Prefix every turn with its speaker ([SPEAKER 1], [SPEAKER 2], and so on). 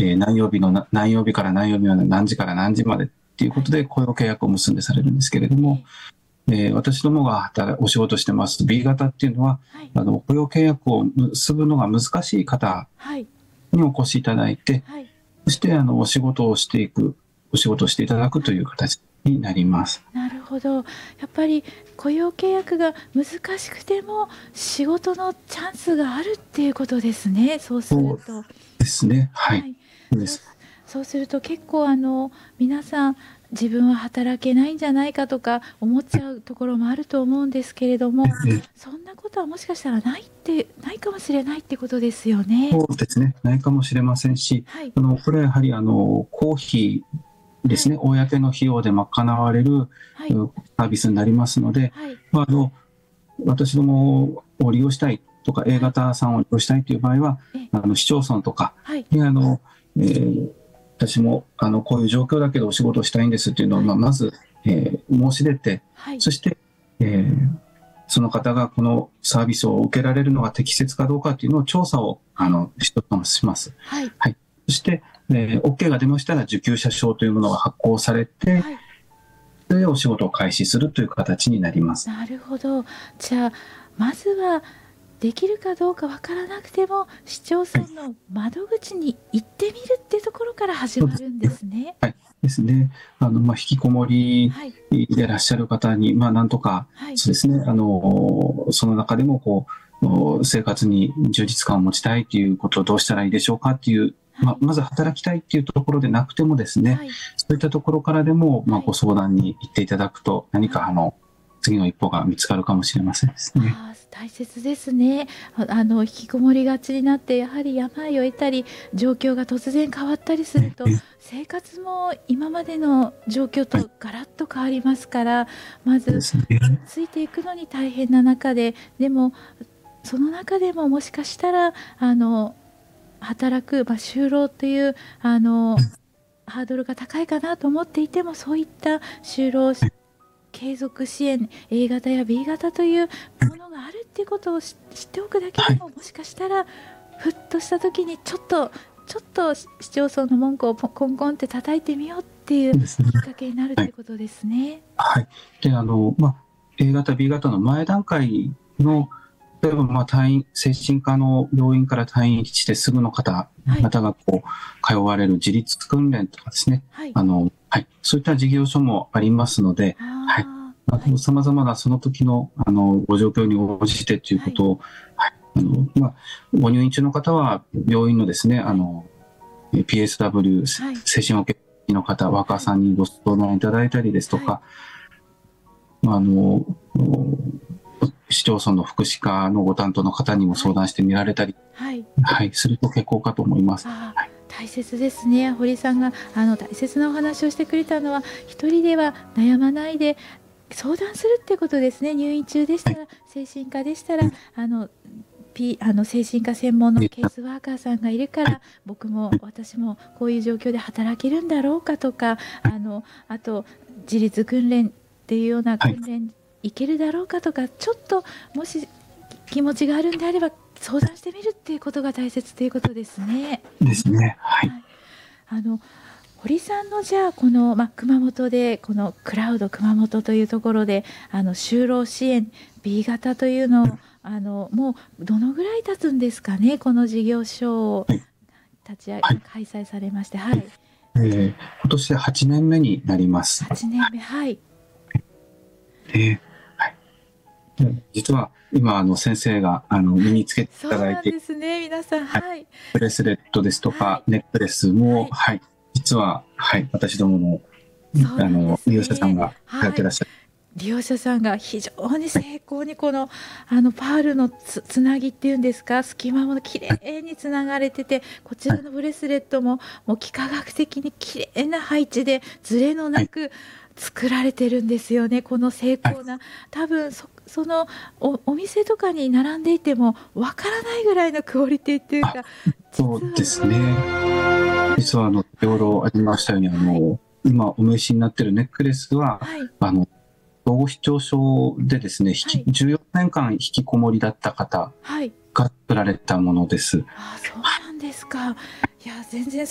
[SPEAKER 1] 何曜日の何曜日から何曜日の何時から何時までっていうことで雇用契約を結んでされるんですけれども、私どもがお仕事してます B 型っていうのは、
[SPEAKER 2] はい、
[SPEAKER 1] 雇用契約を結ぶのが難しい方
[SPEAKER 2] はい、
[SPEAKER 1] にお越しいただいて、
[SPEAKER 2] はい。
[SPEAKER 1] そしてお仕事をしていただくという形になります。
[SPEAKER 2] なるほど。やっぱり雇用契約が難しくても仕事のチャンスがあるっていうことですね。そうす
[SPEAKER 1] そう
[SPEAKER 2] ると。
[SPEAKER 1] ですね。はい。
[SPEAKER 2] はい。そう
[SPEAKER 1] そうです。
[SPEAKER 2] そうすると結構皆さん自分は働けないんじゃないかとか思っちゃうところもあると思うんですけれども、
[SPEAKER 1] え
[SPEAKER 2] そんなことはもしかしたらないかもしれないってことですよね。
[SPEAKER 1] そうですね。ないかもしれませんし、
[SPEAKER 2] はい、
[SPEAKER 1] これはやはり公費ですね、
[SPEAKER 2] はい、
[SPEAKER 1] 公の費用で賄われる
[SPEAKER 2] はい、
[SPEAKER 1] サービスになりますので、
[SPEAKER 2] はい、
[SPEAKER 1] 私どもを利用したいとか A
[SPEAKER 2] はい、
[SPEAKER 1] 型さんを利用したいという場合は、
[SPEAKER 2] え、
[SPEAKER 1] 市町村とか
[SPEAKER 2] はい、
[SPEAKER 1] に私もこういう状況だけどお仕事をしたいんですっていうのを、
[SPEAKER 2] はい、
[SPEAKER 1] まず、申し出て、
[SPEAKER 2] はい、
[SPEAKER 1] そして、その方がこのサービスを受けられるのが適切かどうかというのを調査を
[SPEAKER 2] はい、
[SPEAKER 1] 一つします。
[SPEAKER 2] はい、
[SPEAKER 1] はい、そして、OK が出ましたら受給者証というものが発行されて、
[SPEAKER 2] はい。
[SPEAKER 1] それでお仕事を開始するという形になります。
[SPEAKER 2] なるほど。じゃあまずはできるかどうかわからなくても市町
[SPEAKER 1] はい、
[SPEAKER 2] 村の窓口に行ってみるっていうところから始
[SPEAKER 1] そうです
[SPEAKER 2] まるんですね。
[SPEAKER 1] はい、ですね。引きこもり
[SPEAKER 2] はい、
[SPEAKER 1] でいらっしゃる方に、なんとか、
[SPEAKER 2] はい、
[SPEAKER 1] そうですね、その中でも生活に充実感を持ちたいということをどうしたらいいでしょうかっていう、
[SPEAKER 2] はい、
[SPEAKER 1] まず働きたいっていうところでなくてもですね、
[SPEAKER 2] はい、
[SPEAKER 1] そういったところからでも、
[SPEAKER 2] はい、
[SPEAKER 1] ご相談に行っていただくと、何
[SPEAKER 2] はい。
[SPEAKER 1] か次の一歩が見つかるかもしれませんですね。
[SPEAKER 2] ああ、大切ですね。引きこもりがちになってやはり病を得たり状況が突然変わったりすると生活も今までの状況
[SPEAKER 1] はい、
[SPEAKER 2] とガラッと変わりますから、まず
[SPEAKER 1] そうですね。
[SPEAKER 2] ついていくのに大変な中で、でもその中でももしかしたら働く、就労というハードルが高いかなと思っていても、そういった就労継続支援 A 型や B 型というものがあるっていうことを知っておくだけ
[SPEAKER 1] はい、
[SPEAKER 2] でも、もしかしたらふっとした時にちょっと市町村の門戸をコンコンって叩いてみようっていう
[SPEAKER 1] そうですね。
[SPEAKER 2] きっかけになるっ
[SPEAKER 1] はい、
[SPEAKER 2] てことですね。
[SPEAKER 1] はい。で、A 型、B 型の前段階
[SPEAKER 2] はい、
[SPEAKER 1] の、例えば、精神科の病院から退院してすぐの方
[SPEAKER 2] はい、
[SPEAKER 1] 々が通われる自立訓練とかですね、
[SPEAKER 2] はい、
[SPEAKER 1] はい、そういった事業所もありますので、はい、
[SPEAKER 2] ああ、はい、
[SPEAKER 1] さまざまなその時の、ご状況に応じてという
[SPEAKER 2] はい、
[SPEAKER 1] ことを、はい、ご入院中の方は病院のですね、
[SPEAKER 2] はい、
[SPEAKER 1] PSW、
[SPEAKER 2] はい、
[SPEAKER 1] 精神保健の方、ワーカー
[SPEAKER 2] はい、
[SPEAKER 1] さんにご相談いただいたりですと
[SPEAKER 2] はい、
[SPEAKER 1] か、まあ、あの市町村の福祉課のご担当の方にも
[SPEAKER 2] はい、
[SPEAKER 1] 相談してみられたり、
[SPEAKER 2] はい。
[SPEAKER 1] はい、すると結構かと思います。
[SPEAKER 2] ああ、
[SPEAKER 1] はい、
[SPEAKER 2] 大切ですね。堀さんが大切なお話をしてくれたのは、一人では悩まないで相談するってことですね。入院中でし
[SPEAKER 1] はい、
[SPEAKER 2] たら、精神科でしたら、精神科専門のケースワーカーさんがいるか
[SPEAKER 1] はい、
[SPEAKER 2] ら、私もこういう状況で働けるんだろうかとか、あと自立訓練っていうような
[SPEAKER 1] はい、
[SPEAKER 2] 訓練いけるだろうかとか、ちょっともし気持ちがあるんであれば相談してみるっていうことが大切ということですね。
[SPEAKER 1] ですね。はい、
[SPEAKER 2] はい、堀さんのじゃあこの、熊本でこのクラウド熊本というところで就労支援 B 型というのをもうどのぐらい経つんですかね、この事業所を
[SPEAKER 1] はい、はい、
[SPEAKER 2] 開催されまして。はい、
[SPEAKER 1] 今年で8年目になります。
[SPEAKER 2] 8年目。はい、
[SPEAKER 1] はい、実は今先生が身
[SPEAKER 2] はい、
[SPEAKER 1] につけてい
[SPEAKER 2] そうなん
[SPEAKER 1] ただいて、
[SPEAKER 2] ですね、皆さん。
[SPEAKER 1] はい、
[SPEAKER 2] はい、
[SPEAKER 1] ブレスレットですと
[SPEAKER 2] はい、
[SPEAKER 1] かネックレスも、
[SPEAKER 2] はい、
[SPEAKER 1] はい、実は、はい、私どもの
[SPEAKER 2] そうなんです
[SPEAKER 1] 利用者さん
[SPEAKER 2] ね。
[SPEAKER 1] が通っ
[SPEAKER 2] はい、
[SPEAKER 1] てらっしゃる。
[SPEAKER 2] 利用者さんが非常に
[SPEAKER 1] はい、
[SPEAKER 2] 精巧にこのパールのつなぎっていうんですか、隙間もきれいにつながれてて、こち
[SPEAKER 1] はい、
[SPEAKER 2] らのブレスレットももう幾何学的にきれいな配置でズレの
[SPEAKER 1] はい、
[SPEAKER 2] なく作られてるんですよね。この精
[SPEAKER 1] はい、
[SPEAKER 2] 巧な、多分そのお店とかに並んでいてもわからないぐらいのクオリティっていう
[SPEAKER 1] あ、
[SPEAKER 2] か、実は。
[SPEAKER 1] そうですね。実は先ほ
[SPEAKER 2] はい、
[SPEAKER 1] どありましたように
[SPEAKER 2] はい、
[SPEAKER 1] 今お召しになっているネックレスは
[SPEAKER 2] はい、
[SPEAKER 1] 統合失調症でですね、
[SPEAKER 2] はい、
[SPEAKER 1] 14年間引きこもりだった方
[SPEAKER 2] はい。
[SPEAKER 1] が作られたものです。
[SPEAKER 2] ああ、そうなんですか。いや、全然